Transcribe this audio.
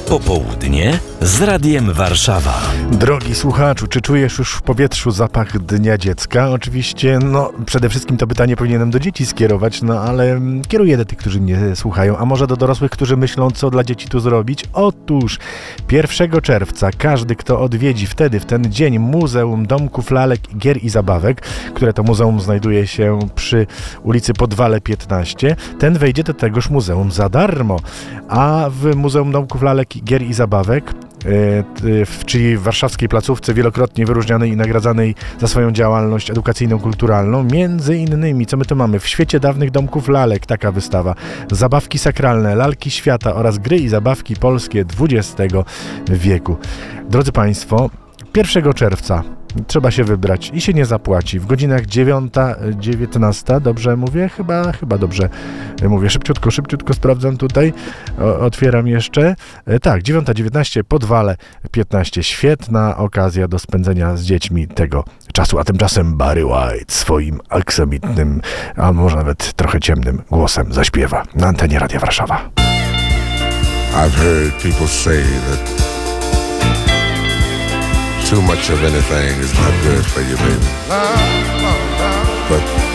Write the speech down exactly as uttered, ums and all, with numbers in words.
Popołudnie z Radiem Warszawa. Drogi słuchaczu, czy czujesz już w powietrzu zapach Dnia Dziecka? Oczywiście, no przede wszystkim to pytanie powinienem do dzieci skierować, no ale kieruję do tych, którzy mnie słuchają, a może do dorosłych, którzy myślą, co dla dzieci tu zrobić? Otóż pierwszego czerwca każdy, kto odwiedzi wtedy, w ten dzień, Muzeum Domków Lalek, Gier i Zabawek, które to muzeum znajduje się przy ulicy Podwale piętnaście, ten wejdzie do tegoż muzeum za darmo. A w Muzeum Domków Lalek, Gier i Zabawek, czyli w warszawskiej placówce wielokrotnie wyróżnianej i nagradzanej za swoją działalność edukacyjną, kulturalną, między innymi, co my tu mamy? W świecie dawnych domków lalek taka wystawa, zabawki sakralne, lalki świata oraz gry i zabawki polskie dwudziestego wieku. Drodzy Państwo, pierwszego czerwca trzeba się wybrać i się nie zapłaci. W godzinach dziewiąta dziewiętnasta, dobrze mówię? Chyba, chyba dobrze mówię. Szybciutko, szybciutko sprawdzam tutaj. O, otwieram jeszcze. E, tak, dziewiąta dziewiętnaście, Podwale piętnaście. Świetna okazja do spędzenia z dziećmi tego czasu. A tymczasem Barry White swoim aksamitnym, a może nawet trochę ciemnym głosem zaśpiewa na antenie Radia Warszawa. I've heard people say that too much of anything is not good for you, baby. But